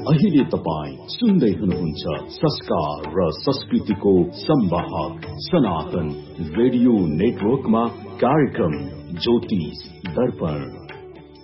अहिले तपाई सुन्दै हुनुहुन्छ संस्कार र संस्कृतिको संवाहक सनातन रेडियो नेटवर्कमा कार्यक्रम ज्योतिष दर्पण।